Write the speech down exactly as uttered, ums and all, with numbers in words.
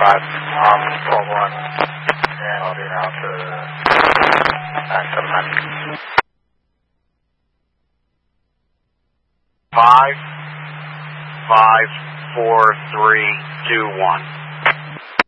five, um, twelve one, and I'll be now to nine seven nine. Five, five, four, three, two, one.